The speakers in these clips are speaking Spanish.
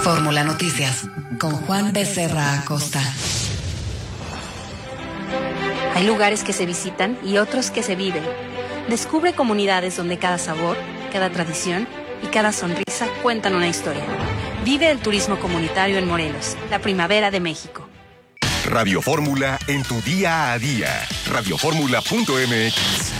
Fórmula Noticias con Juan Becerra Acosta. Hay lugares que se visitan y otros que se viven. Descubre comunidades donde cada sabor, cada tradición y cada sonrisa cuentan una historia. Vive el turismo comunitario en Morelos, la primavera de México. Radio Fórmula en tu día a día. Radioformula.mx.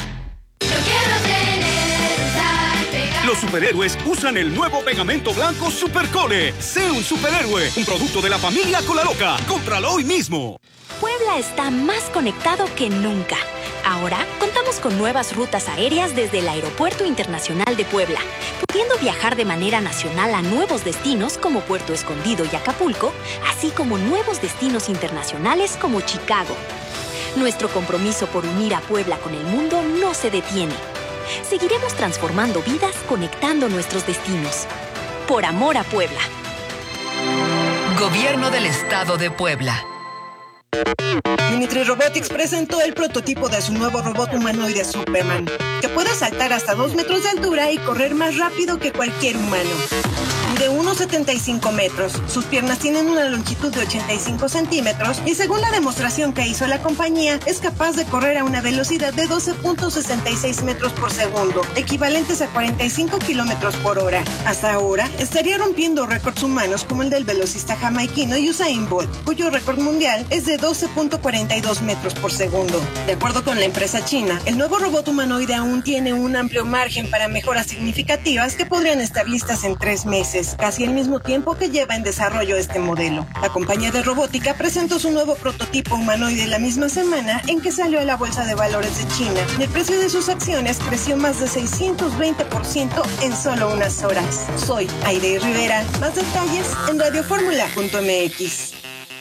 Los superhéroes usan el nuevo pegamento blanco Supercole. Sé un superhéroe, un producto de la familia Colaloca. Cómpralo hoy mismo. Puebla está más conectado que nunca. Ahora contamos con nuevas rutas aéreas desde el Aeropuerto Internacional de Puebla, pudiendo viajar de manera nacional a nuevos destinos como Puerto Escondido y Acapulco, así como nuevos destinos internacionales como Chicago. Nuestro compromiso por unir a Puebla con el mundo no se detiene. Seguiremos transformando vidas conectando nuestros destinos. Por amor a Puebla. Gobierno del Estado de Puebla. Unitree Robotics presentó el prototipo de su nuevo robot humanoide Superman, que puede saltar hasta 2 metros de altura y correr más rápido que cualquier humano. De 1,75 metros, sus piernas tienen una longitud de 85 centímetros y según la demostración que hizo la compañía, es capaz de correr a una velocidad de 12.66 metros por segundo, equivalentes a 45 kilómetros por hora. Hasta ahora, estaría rompiendo récords humanos como el del velocista jamaiquino Usain Bolt, cuyo récord mundial es de 12.42 metros por segundo. De acuerdo con la empresa china, el nuevo robot humanoide aún tiene un amplio margen para mejoras significativas que podrían estar listas en 3 meses. Casi el mismo tiempo que lleva en desarrollo este modelo. La compañía de robótica presentó su nuevo prototipo humanoide la misma semana en que salió a la Bolsa de Valores de China. El precio de sus acciones creció más de 620% en solo unas horas. Soy Aide Rivera. Más detalles en radioformula.mx.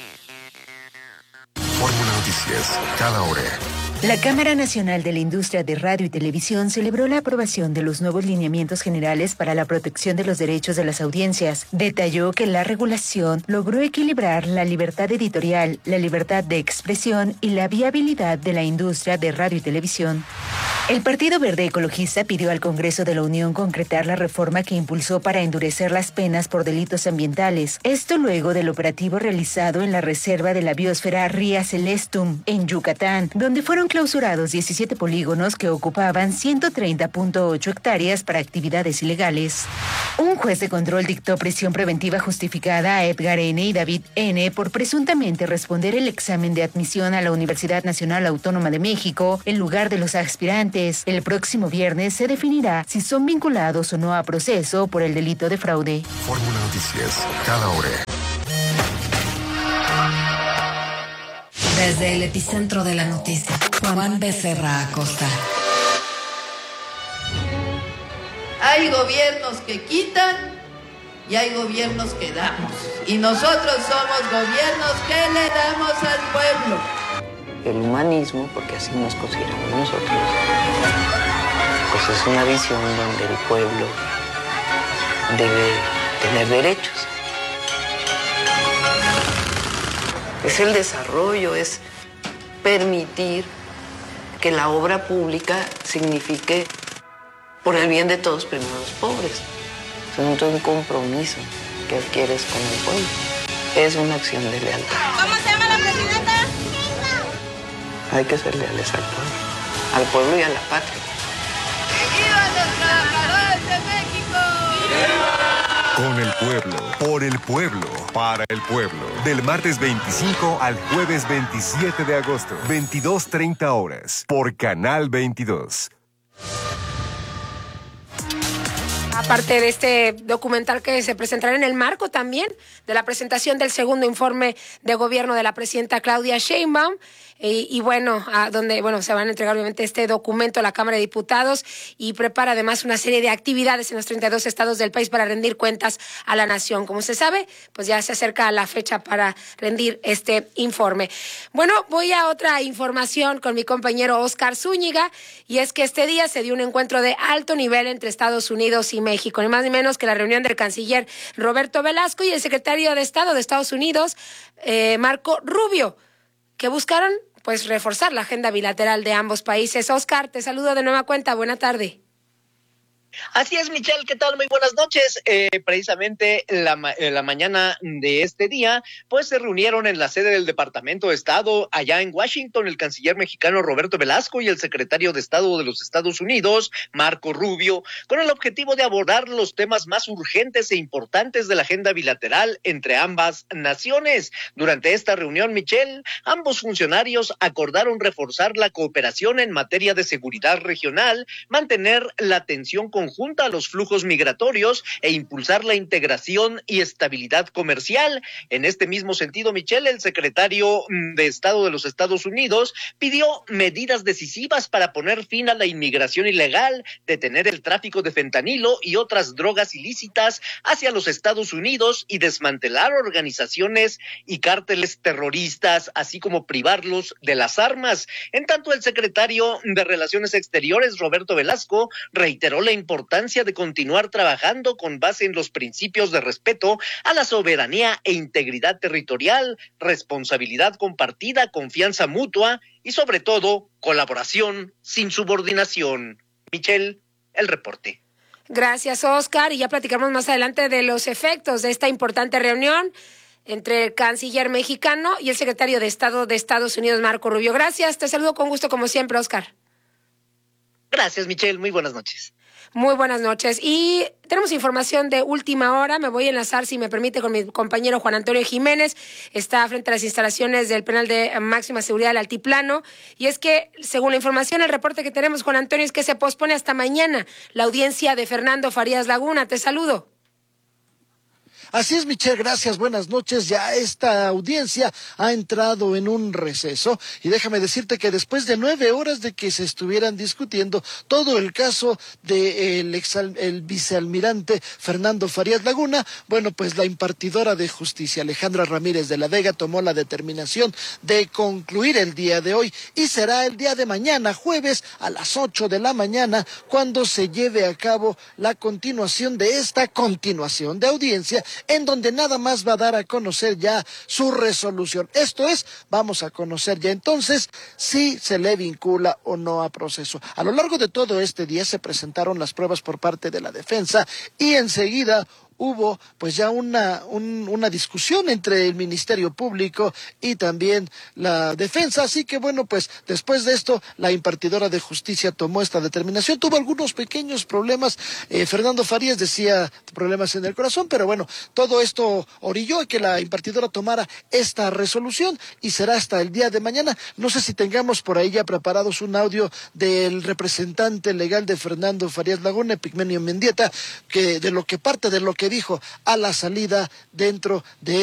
Fórmula Noticias, cada hora. La Cámara Nacional de la Industria de Radio y Televisión celebró la aprobación de los nuevos lineamientos generales para la protección de los derechos de las audiencias. Detalló que la regulación logró equilibrar la libertad editorial, la libertad de expresión y la viabilidad de la industria de radio y televisión. El Partido Verde Ecologista pidió al Congreso de la Unión concretar la reforma que impulsó para endurecer las penas por delitos ambientales. Esto luego del operativo realizado en la reserva de la biosfera Ría Celestum, en Yucatán, donde fueron clausurados 17 polígonos que ocupaban 130.8 hectáreas para actividades ilegales. Un juez de control dictó prisión preventiva justificada a Edgar N. y David N. por presuntamente responder el examen de admisión a la Universidad Nacional Autónoma de México en lugar de los aspirantes. El próximo viernes se definirá si son vinculados o no a proceso por el delito de fraude. Fórmula Noticias, cada hora. Desde el epicentro de la noticia, Juan Becerra Acosta. Hay gobiernos que quitan y hay gobiernos que damos. Y nosotros somos gobiernos que le damos al pueblo. El humanismo, porque así nos consideramos nosotros, pues es una visión donde el pueblo debe tener derechos. Es el desarrollo, es permitir que la obra pública signifique por el bien de todos, primero los pobres. Es un compromiso que adquieres con el pueblo. Es una acción de lealtad. ¿Cómo se llama la presidenta? Hay que ser leales al pueblo y a la patria. ¡Que vivan los trabajadores de México! Con el pueblo, por el pueblo, para el pueblo. Del martes 25 al jueves 27 de agosto, 22:30 horas, por Canal 22. Aparte de este documental que se presentará en el marco también de la presentación del segundo informe de gobierno de la presidenta Claudia Sheinbaum, y bueno, donde se van a entregar obviamente este documento a la Cámara de Diputados y prepara además una serie de actividades en los 32 estados del país para rendir cuentas a la nación. Como se sabe, pues ya se acerca la fecha para rendir este informe. Bueno, voy a otra información con mi compañero Oscar Zúñiga, y es que este día se dio un encuentro de alto nivel entre Estados Unidos y México, ni más ni menos que la reunión del canciller Roberto Velasco y el secretario de Estado de Estados Unidos, Marco Rubio, que buscaron pues reforzar la agenda bilateral de ambos países. Oscar, te saludo de nueva cuenta. Buena tarde. Así es, Michelle, ¿qué tal? Muy buenas noches. Precisamente la mañana de este día, pues se reunieron en la sede del Departamento de Estado allá en Washington el canciller mexicano Roberto Velasco y el secretario de Estado de los Estados Unidos, Marco Rubio, con el objetivo de abordar los temas más urgentes e importantes de la agenda bilateral entre ambas naciones. Durante esta reunión, Michelle, ambos funcionarios acordaron reforzar la cooperación en materia de seguridad regional, mantener la atención conjunta a los flujos migratorios e impulsar la integración y estabilidad comercial. En este mismo sentido, Michelle, el secretario de Estado de los Estados Unidos pidió medidas decisivas para poner fin a la inmigración ilegal, detener el tráfico de fentanilo y otras drogas ilícitas hacia los Estados Unidos y desmantelar organizaciones y cárteles terroristas, así como privarlos de las armas. En tanto, el secretario de Relaciones Exteriores, Roberto Velasco, reiteró la importancia de continuar trabajando con base en los principios de respeto a la soberanía e integridad territorial, responsabilidad compartida, confianza mutua y sobre todo colaboración sin subordinación. Michelle, el reporte. Gracias, Oscar, y ya platicaremos más adelante de los efectos de esta importante reunión entre el canciller mexicano y el secretario de Estado de Estados Unidos, Marco Rubio. Gracias, te saludo con gusto como siempre, Oscar. Gracias, Michelle, muy buenas noches. Muy buenas noches. Y tenemos información de última hora. Me voy a enlazar, si me permite, con mi compañero Juan Antonio Jiménez. Está frente a las instalaciones del penal de máxima seguridad del Altiplano. Y es que, según la información, el reporte que tenemos, Juan Antonio, es que se pospone hasta mañana la audiencia de Fernando Farías Laguna. Te saludo. Así es, Michelle, gracias, buenas noches. Ya esta audiencia ha entrado en un receso y déjame decirte que después de 9 horas de que se estuvieran discutiendo todo el caso del el vicealmirante Fernando Farías Laguna, bueno, pues la impartidora de justicia, Alejandra Ramírez de la Vega, tomó la determinación de concluir el día de hoy y será el día de mañana, jueves, a las 8 de la mañana, cuando se lleve a cabo la continuación de esta continuación de audiencia, en donde nada más va a dar a conocer ya su resolución. Esto es, vamos a conocer ya entonces si se le vincula o no a proceso. A lo largo de todo este día se presentaron las pruebas por parte de la defensa y enseguida hubo pues ya una discusión entre el Ministerio Público y también la defensa, así que bueno, pues después de esto la impartidora de justicia tomó esta determinación. Tuvo algunos pequeños problemas, Fernando Farías decía problemas en el corazón, pero bueno, todo esto orilló a que la impartidora tomara esta resolución y será hasta el día de mañana. No sé si tengamos por ahí ya preparados un audio del representante legal de Fernando Farías Laguna, Epigmenio Mendieta, que de lo que dijo a la salida dentro de